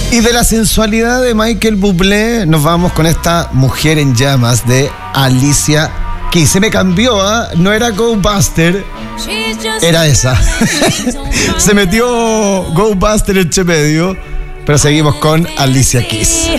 Y de la sensualidad de Michael Bublé nos vamos con esta Mujer en Llamas de Alicia Keys. Se me cambió, ¿eh? No era Go Buster, era esa. Se metió Go Buster entre medio, pero seguimos con Alicia Keys.